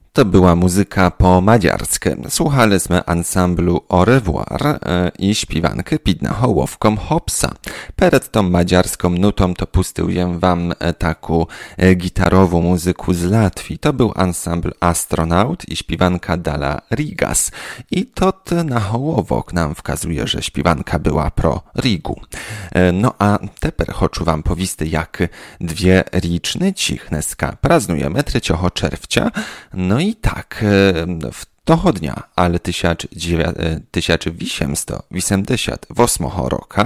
To była muzyka po maďarsky. Słuchaliśmy ansamblu Au revoir i śpiewankę pід Hołowką Hopsa. Przed tą maďarską nutą to pustyłem wam taką gitarową muzykę z Latwii. To był ansambl Astronaut i śpiewanka Dala Rigas. I to na Hołowok nam wskazuje, że śpiewanka była pro Rigu. No a teper chcę wam powiedzieć, jak dwie ricznyci dneska praznujemy 3 czerwca. No i tak, w toho dnia, ale 1888 roku,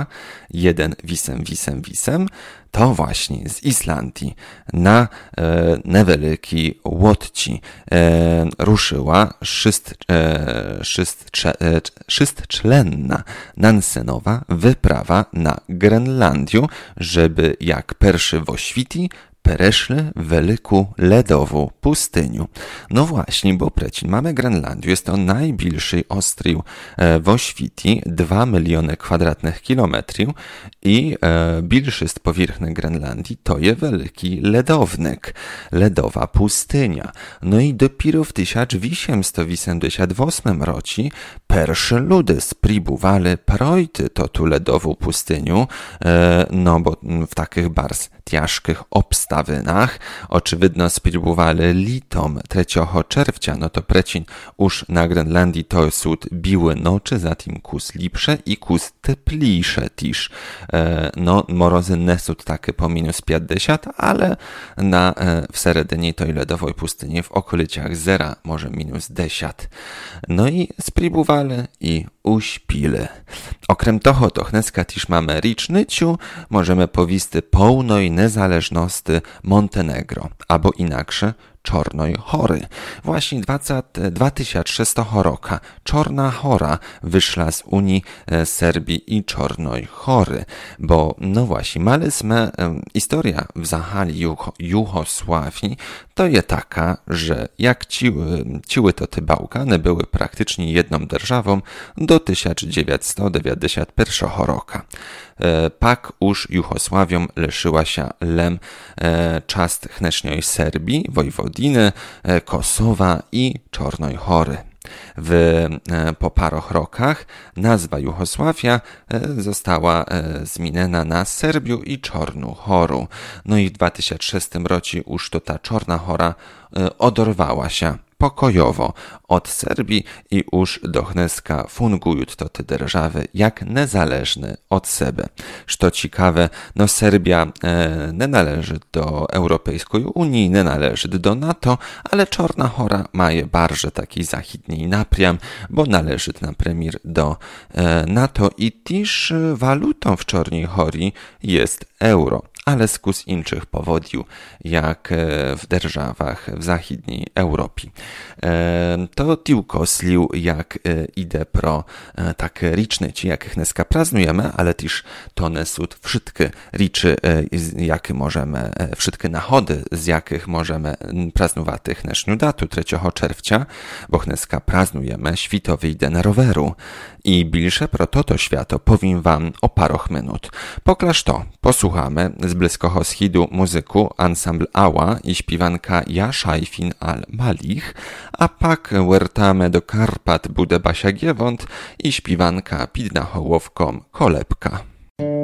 1,888, to właśnie z Islandii na niewielki łodzi ruszyła szóstczlenna Nansenowa wyprawa na Grenlandię, żeby jak pierwszy w świecie przeszli wielką ledową pustynię. No właśnie, bo przecież mamy Grenlandię, jest to najbliższy ostrów w świecie, 2 miliony kwadratnych kilometrów i bliższy z powierzchni Grenlandii to jest wielki ledownik, ledowa pustynia. No i dopiero w 1888 roku pierwsze ludy spróbowali przejść tu ledową pustynię, no bo w takich bardzo ciężkich obstawinach, oczywiście spróbowali litom 3 czerwca, no to przecież już na Grenlandii to sud biły nocy, zatem kus lepsze i kus teplejsze też. No, morozy nie są takie po minus 50, ale w seredinie tej ledowej pustyni w okolicach zera, może minus 10. No i spróbowali i uśpili. Okrem toho, to dneska też mamy rocznicę, możemy powiedzieć pełnej niezależności Montenegro, albo inaczej Czarnej Hory. Właśnie 2006 roku Czarna Hora wyszła z Unii Serbii i Czarnej Hory, bo no właśnie, maliśmy historia w Zachali Juhosławii, to jest taka, że jak ciły to te Bałkany były praktycznie jedną державą do 1991 roku. Pak już Juhosławią leszyła się czast dnešnej Serbii, Wojwodiny, Kosowa i Czarnej Hory. Po paru rokach nazwa Juhosławia została zmieniona na Serbię i Czarną Horę. No i w 2006 roku już to ta Czarna Hora odorwała się pokojowo od Serbii i już do dneska fungują to te держawy jak niezależne od siebie. Co ciekawe, no Serbia nie należy do Europejskiej Unii, nie należy do NATO, ale Czarna Hora ma bardzo taki zachodni napriam, bo należy na premier do NATO i też walutą w Czarnej Horii jest euro. Ale z innych powodów, jak w державach w zachodniej Europie. To tylko slił, jak idę pro takie rocznice, jakich dneska praznujemy, ale też to nie są wszystkie riczy, jakie możemy, wszystkie nahody, z jakich możemy praznować dnešnią datu 3 czerwca, bo dneska praznujemy Światowy Dzień Roweru. I bliższe pro to świato powiem wam o paruch minut. Poklaż to, posłuchamy z Bliskiego Wschodu muzyku ansambl Ała i śpiewanka Ja Szajfin al-Malich, a pak wertamy do Karpat Budę Basia Giewont i śpiewanka pід Hołowką Kolebka.